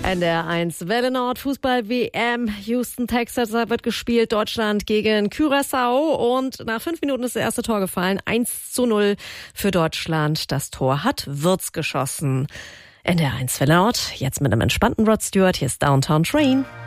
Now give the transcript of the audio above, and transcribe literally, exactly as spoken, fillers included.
N D R eins Welle Nord, Fußball-W M, Houston, Texas, da wird gespielt, Deutschland gegen Curaçao und nach fünf Minuten ist das erste Tor gefallen, eins zu null für Deutschland. Das Tor hat Wirtz geschossen. N D R eins Welle Nord, jetzt mit einem entspannten Rod Stewart, hier ist Downtown Train.